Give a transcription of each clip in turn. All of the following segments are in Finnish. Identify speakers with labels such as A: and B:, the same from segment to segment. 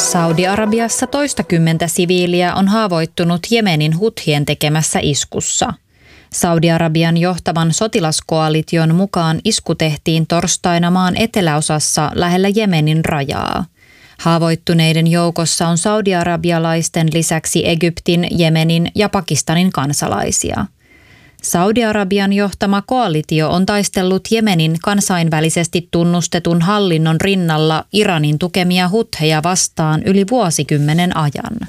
A: Saudi-Arabiassa toistakymmentä siviiliä on haavoittunut Jemenin huthien tekemässä iskussa. Saudi-Arabian johtavan sotilaskoalition mukaan isku tehtiin torstaina maan eteläosassa lähellä Jemenin rajaa. Haavoittuneiden joukossa on saudi-arabialaisten lisäksi Egyptin, Jemenin ja Pakistanin kansalaisia. Saudi-Arabian johtama koalitio on taistellut Jemenin kansainvälisesti tunnustetun hallinnon rinnalla Iranin tukemia hutheja vastaan yli vuosikymmenen ajan.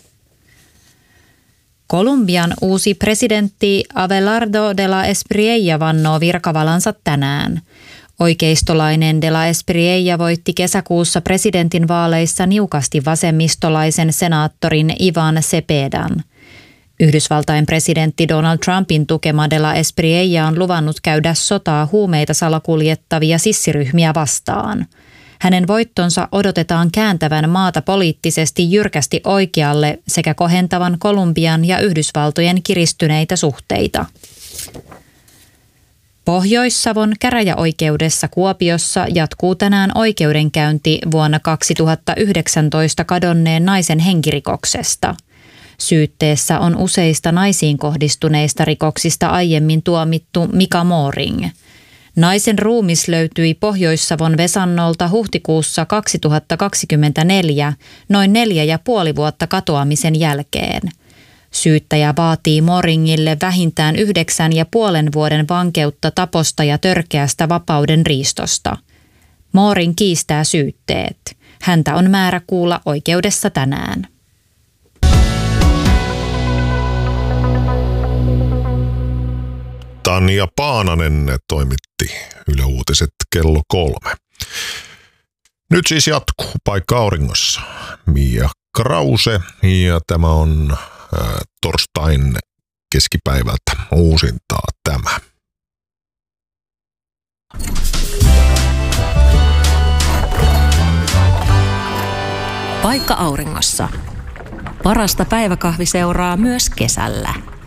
A: Kolumbian uusi presidentti Abelardo de la Espriella vannoo virkavalansa tänään. Oikeistolainen de la Espriella voitti kesäkuussa presidentinvaaleissa niukasti vasemmistolaisen senaattorin Ivan Cepedan. Yhdysvaltain presidentti Donald Trumpin tukema de la Espriella on luvannut käydä sotaa huumeita salakuljettavia sissiryhmiä vastaan. Hänen voittonsa odotetaan kääntävän maata poliittisesti jyrkästi oikealle sekä kohentavan Kolumbian ja Yhdysvaltojen kiristyneitä suhteita. Pohjois-Savon käräjäoikeudessa Kuopiossa jatkuu tänään oikeudenkäynti vuonna 2019 kadonneen naisen henkirikoksesta. Syytteessä on useista naisiin kohdistuneista rikoksista aiemmin tuomittu Mika Mooring. Naisen ruumis löytyi Pohjois-Savon Vesannolta huhtikuussa 2024, noin 4,5 vuotta katoamisen jälkeen. Syyttäjä vaatii Mooringille vähintään 9,5 vuoden vankeutta taposta ja törkeästä vapauden riistosta. Mooring kiistää syytteet. Häntä on määrä kuulla oikeudessa tänään.
B: Tanja Paananen toimitti Yle Uutiset kello 3. Nyt siis jatkuu Paikka auringossa. Mia Krause ja tämä on torstain keskipäivältä uusintaa tämä.
C: Paikka auringossa. Parasta päiväkahviseuraa myös kesällä.